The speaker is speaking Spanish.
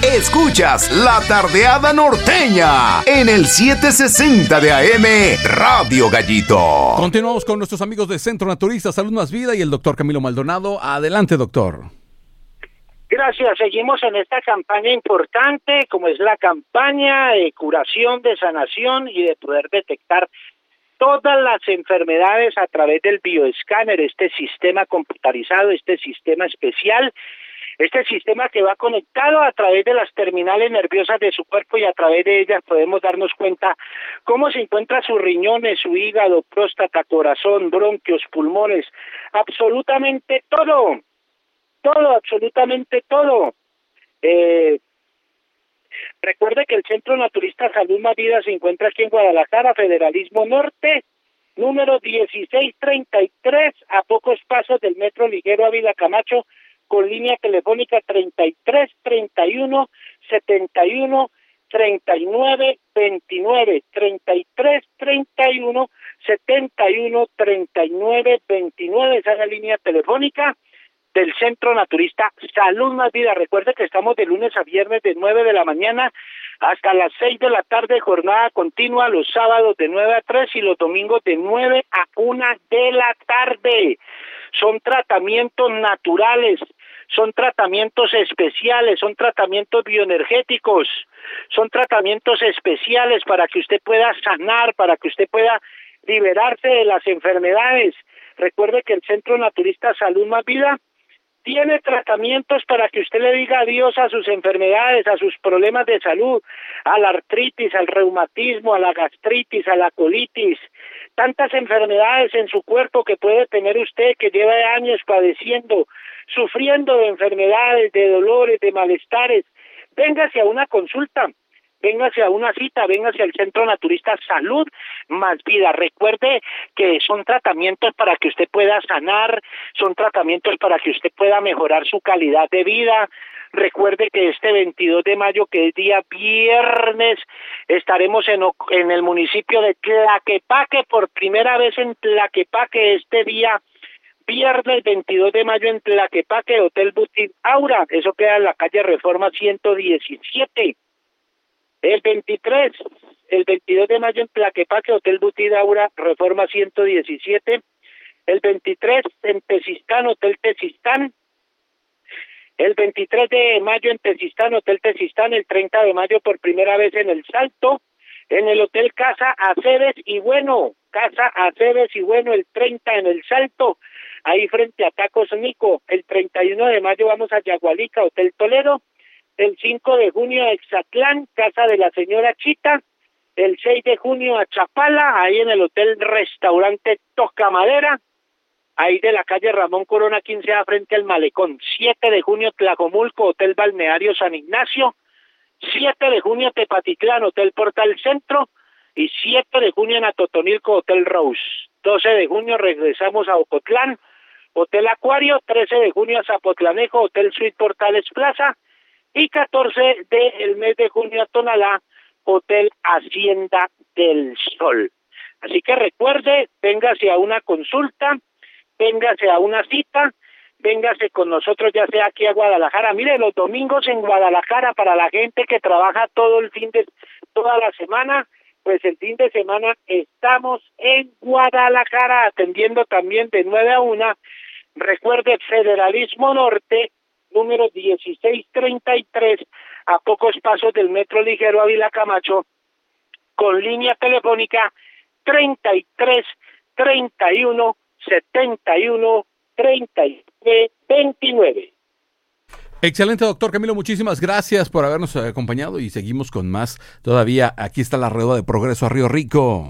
Escuchas La Tardeada Norteña en el 760 de AM Radio Gallito. Continuamos con nuestros amigos de Centro Naturista Salud Más Vida y el doctor Camilo Maldonado. Adelante, doctor. Gracias. Seguimos en esta campaña importante, como es la campaña de curación, de sanación y de poder detectar todas las enfermedades a través del bioescáner, este sistema computarizado, este sistema especial, este sistema que va conectado a través de las terminales nerviosas de su cuerpo y a través de ellas podemos darnos cuenta cómo se encuentran sus riñones, su hígado, próstata, corazón, bronquios, pulmones, absolutamente todo, absolutamente todo. Recuerde que el Centro Naturista Salud Más Vida se encuentra aquí en Guadalajara, Federalismo Norte, número 1633, a pocos pasos del Metro Ligero Ávila Camacho, con línea telefónica 33 31 71 39 29, 33 31 71 39 29, esa es la línea telefónica del Centro Naturista Salud Más Vida. Recuerde que estamos de lunes a viernes de 9 de la mañana hasta las 6 de la tarde, jornada continua, los sábados de 9 a 3 y los domingos de 9 a 1 de la tarde. Son tratamientos naturales, son tratamientos especiales, son tratamientos bioenergéticos, son tratamientos especiales para que usted pueda sanar, para que usted pueda liberarse de las enfermedades. Recuerde que el Centro Naturista Salud Más Vida tiene tratamientos para que usted le diga adiós a sus enfermedades, a sus problemas de salud, a la artritis, al reumatismo, a la gastritis, a la colitis, tantas enfermedades en su cuerpo que puede tener usted, que lleva años padeciendo, sufriendo de enfermedades, de dolores, de malestares. Véngase a una consulta, véngase a una cita, véngase al Centro Naturista Salud Más Vida. Recuerde que son tratamientos para que usted pueda sanar, son tratamientos para que usted pueda mejorar su calidad de vida. Recuerde que este 22 de mayo, que es día viernes, estaremos en el municipio de Tlaquepaque, por primera vez en Tlaquepaque, este día viernes 22 de mayo en Tlaquepaque, Hotel Boutique Aura, eso queda en la calle Reforma 117. El 22 de mayo en Tlaquepaque, Hotel Boutique Aura, Reforma 117. El 23 en Tezistán, Hotel Tezistán. El 23 de mayo en Tezistán, Hotel Tezistán. El 30 de mayo por primera vez en El Salto, en el Hotel Casa Aceves y Bueno. Casa Aceves y Bueno, el 30 en El Salto, ahí frente a Tacos Nico. El 31 de mayo vamos a Yagualica, Hotel Toledo. El 5 de junio a Exatlán, Casa de la Señora Chita. El 6 de junio a Chapala, ahí en el Hotel Restaurante Toca Madera, ahí de la calle Ramón Corona 15A frente al Malecón. 7 de junio Tlajomulco, Hotel Balneario San Ignacio. 7 de junio Tepatitlán, Hotel Portal Centro. Y 7 de junio en Atotonilco, Hotel Rose. 12 de junio regresamos a Ocotlán, Hotel Acuario. 13 de junio a Zapotlanejo, Hotel Suite Portales Plaza. Y 14 del mes de junio a Tonalá, Hotel Hacienda del Sol. Así que recuerde, véngase a una consulta, véngase a una cita, véngase con nosotros ya sea aquí a Guadalajara. Mire, los domingos en Guadalajara, para la gente que trabaja toda la semana, pues el fin de semana estamos en Guadalajara atendiendo también de 9 a 1. Recuerde, Federalismo Norte, número 1633, a pocos pasos del Metro Ligero Ávila Camacho, con línea telefónica 33 31 71 39 29. Excelente, doctor Camilo, muchísimas gracias por habernos acompañado y seguimos con más. Todavía aquí está la Rueda de Progreso a Río Rico.